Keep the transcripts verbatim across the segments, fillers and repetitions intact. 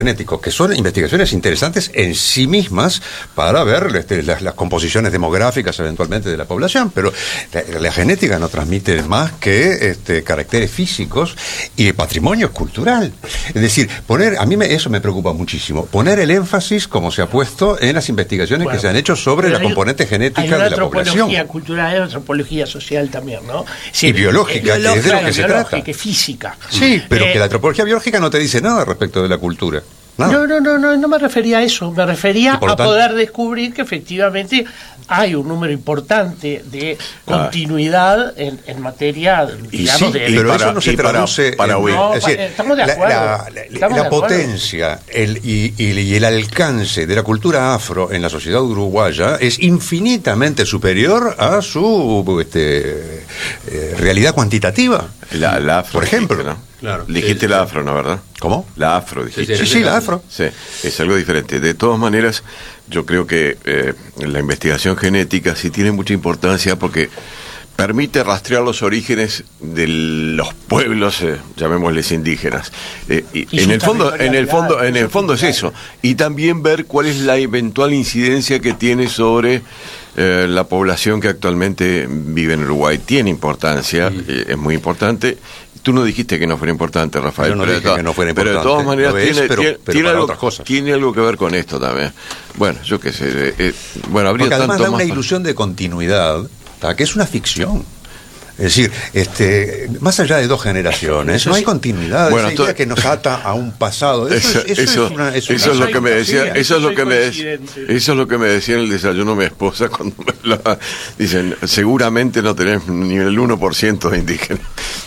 genéticos, que son investigaciones interesantes en sí mismas para ver este, las, las composiciones demográficas eventualmente de la población, pero la, la genética no transmite más que este, caracteres físicos y patrimonio cultural. Es decir, poner, a mí me, eso me preocupa muchísimo, poner el énfasis, como se ha puesto en las investigaciones bueno, que se han hecho sobre la hay, componente genética de la población. Hay antropología cultural, hay antropología social también, ¿no? Sí, y biológica, biológica, que es de lo que se biológica, trata. Y física. Sí, pero eh, que la antropología biológica no te dice nada respecto de la cultura. No, no, no, no, no, no me refería a eso, me refería a tanto, poder descubrir que efectivamente hay un número importante de continuidad en, en materia, digamos, sí, de... Pero para, eso no se traduce... Para, para, en, no, es decir, estamos de acuerdo. La, la, estamos la de potencia el, y, y, y el alcance de la cultura afro en la sociedad uruguaya es infinitamente superior a su este, eh, realidad cuantitativa. La, la afro, por ejemplo, ¿no? Claro. Dijiste sí, la sí. afro, ¿no, verdad? ¿Cómo? La afro, dijiste. Sí, sí, sí, la afro. Sí, es algo diferente. De todas maneras, yo creo que eh, la investigación genética sí tiene mucha importancia porque permite rastrear los orígenes de los pueblos, eh, llamémosles indígenas. Eh, y y en el fondo, en el fondo, en el fondo es eso. Y también ver cuál es la eventual incidencia que tiene sobre eh, la población que actualmente vive en Uruguay. Tiene importancia, sí. eh, es muy importante. Tú no dijiste que no fuera importante, Rafael. Yo no pero dije de que no fuera importante. Pero de todas maneras es, tiene, pero, tiene, pero tiene, algo, otras cosas. tiene algo que ver con esto también. Bueno, yo qué sé. Eh, eh, bueno, habría Porque además tanto da más una para... ilusión de continuidad, que es una ficción. Es decir, este, más allá de dos generaciones, eso no hay continuidad. Bueno, esa idea que nos ata a un pasado. Eso, eso, es, eso, eso, es, una, es, eso una es lo que me decía. Eso es lo que me decía. Eso es lo que me decía en el desayuno mi esposa cuando me lo dicen. Seguramente no tenés ni el uno por ciento de indígenas.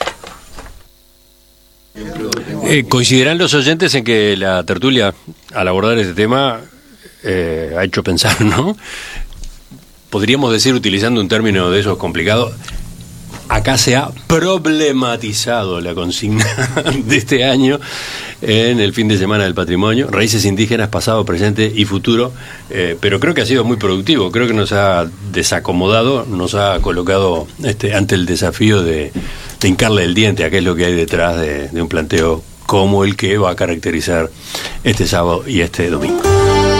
Eh, coincidirán los oyentes en que la tertulia, al abordar este tema, eh, ha hecho pensar, ¿no? Podríamos decir, utilizando un término de esos complicados, acá se ha problematizado la consigna de este año en el fin de semana del patrimonio, raíces indígenas, pasado, presente y futuro, eh, pero creo que ha sido muy productivo, creo que nos ha desacomodado, nos ha colocado este, ante el desafío de, de hincarle el diente a qué es lo que hay detrás de, de un planteo como el que va a caracterizar este sábado y este domingo.